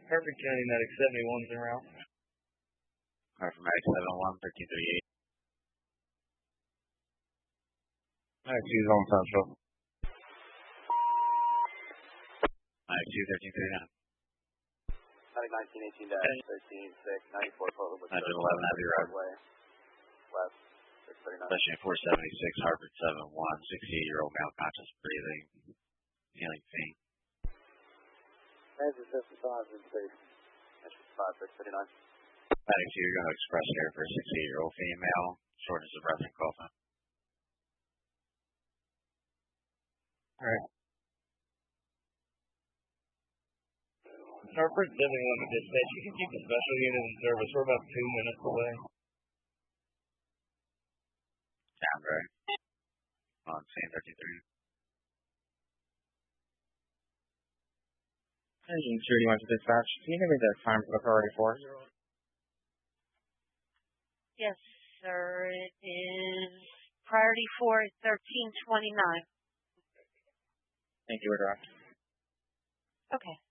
Perfect County Medic 71's en route. Perfect Medic 71, 1338. Medic 2's on Central. Medic 2, 1339. Medic 1918-13-6, 94 Fort Lewis. 11 Abbey Road. West, 639. Session 476, Harvard 71, 68-year-old male, conscious, breathing, feeling faint. Measure 55 in safe. Measure 5, 639. Medic 2, you're going to express care for a 68-year-old female, shortness of breath and coughing. Alright. Harvard 71 dispatch, you can keep the special unit in service. We're about 2 minutes away. Sound right. On scene 33. Engine 281 to dispatch. Can you give me the time for the priority 4? Yes, sir. It is priority 4 is 1329. Thank you, we're direct. Okay.